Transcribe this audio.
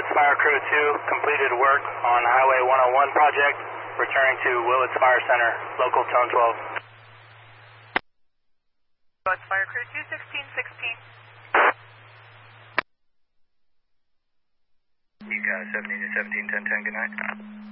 Willits Fire Crew 2 completed work on Highway 101 project, returning to Willits Fire Center, local tone 12. Willits Fire Crew 2, 1616. You got 17 to 17, 10, 10, good night.